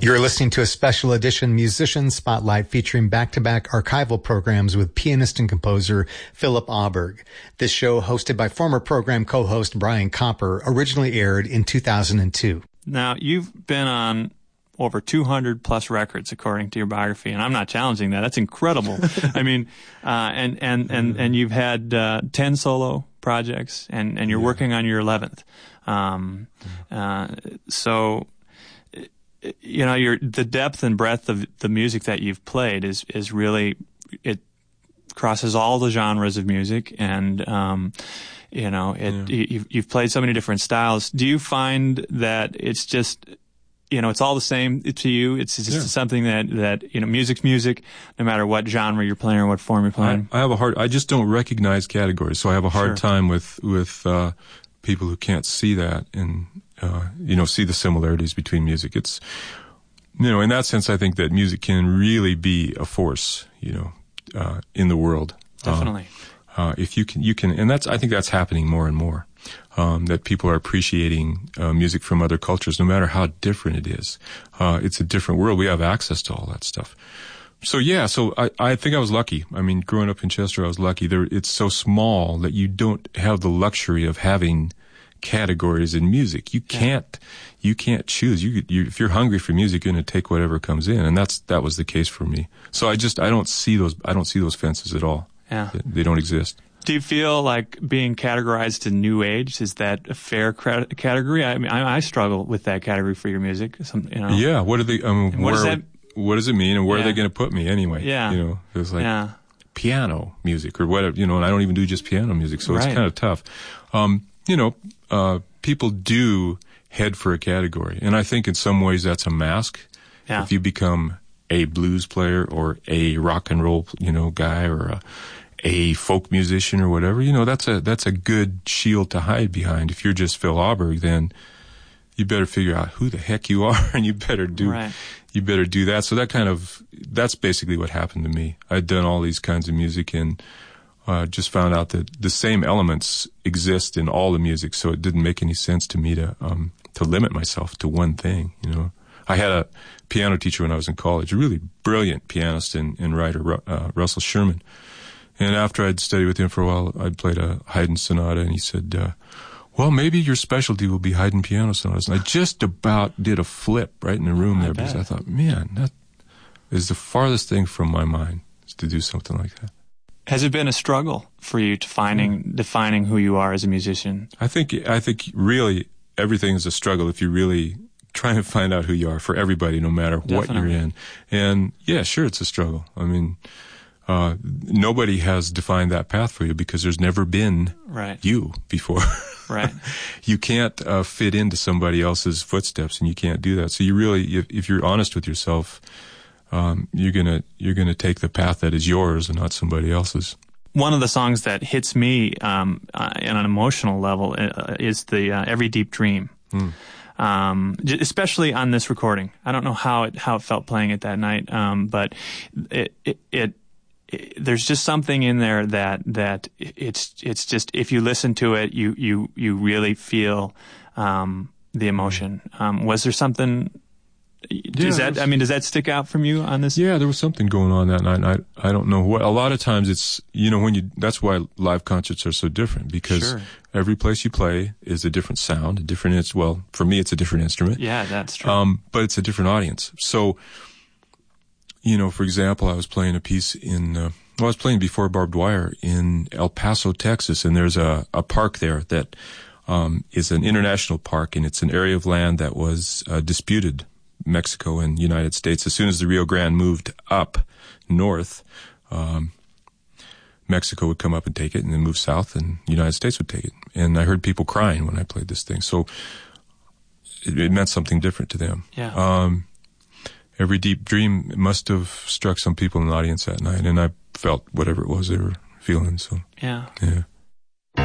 You're listening to a special edition Musician Spotlight featuring back-to-back archival programs with pianist and composer Philip Auberg. This show, hosted by former program co-host Brian Copper, originally aired in 2002. Now, you've been on over 200 plus records, according to your biography, and I'm not challenging that. That's incredible. I mean, and you've had 10 solo projects, and you're working on your 11th. So, you know, the depth and breadth of the music that you've played is really, it crosses all the genres of music, and you know, you've played so many different styles. Do you find that it's just, you know, it's all the same to you? It's just something that you know, music's music, no matter what genre you're playing or what form you're playing. I just don't recognize categories, so I have a hard time with people who can't see that and you know, see the similarities between music. It's, you know, in that sense, I think that music can really be a force, you know, in the world. Definitely. If you can, and I think that's happening more and more. That people are appreciating music from other cultures, no matter how different it is. It's a different world. We have access to all that stuff. So I think I was lucky. I mean, growing up in Chester, I was lucky. It's so small that you don't have the luxury of having categories in music. You can't choose. If you're hungry for music, you're going to take whatever comes in, and that was the case for me. So I don't see those fences at all. Yeah. They don't exist. Do you feel like being categorized in New Age, is that a fair category? I mean, I struggle with that category for your music. You know. Yeah. What are they? What does it mean, and where are they going to put me anyway? Yeah. You know, it was like piano music or whatever. You know, and I don't even do just piano music, so it's kind of tough. You know, people do head for a category, and I think in some ways that's a mask. Yeah. If you become a blues player or a rock and roll, you know, guy, or a folk musician or whatever, you know, that's a good shield to hide behind. If you're just Phil Auberg, then you better figure out who the heck you are, and you better do that. So that's basically what happened to me. I'd done all these kinds of music and just found out that the same elements exist in all the music, so it didn't make any sense to me to limit myself to one thing, you know. I had a piano teacher when I was in college, a really brilliant pianist and writer, Russell Sherman. And after I'd studied with him for a while, I'd played a Haydn sonata, and he said, well, maybe your specialty will be Haydn piano sonatas. And I just about did a flip right in the room there, because I thought, man, that is the farthest thing from my mind, is to do something like that. Has it been a struggle for you to defining who you are as a musician? I think really everything is a struggle if you really try to find out who you are, for everybody, no matter what you're in. And yeah, sure, it's a struggle. I mean, nobody has defined that path for you, because there's never been you before. Right. You can't fit into somebody else's footsteps, and you can't do that. So you really, if you're honest with yourself, you're gonna take the path that is yours and not somebody else's. One of the songs that hits me on an emotional level is the "Every Deep Dream," especially on this recording. I don't know how it felt playing it that night, but it there's just something in there that it's just, if you listen to it, you really feel the emotion. Was there something? Does that stick out from you on this? Yeah, there was something going on that night. I don't know what. A lot of times it's, you know, that's why live concerts are so different, because every place you play is a different sound, for me it's a different instrument. Yeah, that's true. But it's a different audience. So, you know, for example, I was playing a piece I was playing before Barbed Wire in El Paso, Texas, and there's a park there that is an international park, and it's an area of land that was disputed, Mexico and United States. As soon as the Rio Grande moved up north, Mexico would come up and take it, and then move south, and the United States would take it. And I heard people crying when I played this thing, so it meant something different to them. Yeah. Every Deep Dream must have struck some people in the audience that night, and I felt whatever it was they were feeling. So yeah.